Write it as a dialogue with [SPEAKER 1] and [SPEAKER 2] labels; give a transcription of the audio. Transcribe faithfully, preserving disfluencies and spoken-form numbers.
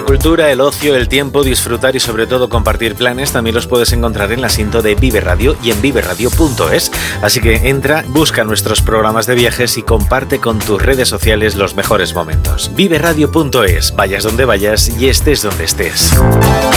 [SPEAKER 1] La cultura, el ocio, el tiempo, disfrutar y sobre todo compartir planes también los puedes encontrar en la cinta de Vive Radio y en vive radio punto es. Así que entra, busca nuestros programas de viajes y comparte con tus redes sociales los mejores momentos. vive radio punto es, vayas donde vayas y estés donde estés.